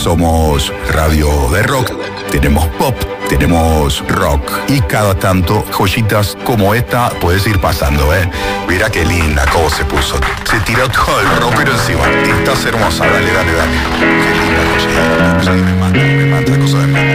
Somos radio de rock, tenemos pop, tenemos rock y cada tanto joyitas como esta puedes ir pasando, ¿eh? Mira qué linda cómo se puso. Se tiró todo el rockero encima. Estás hermosa, dale. Qué linda joyita. Me mata cosas de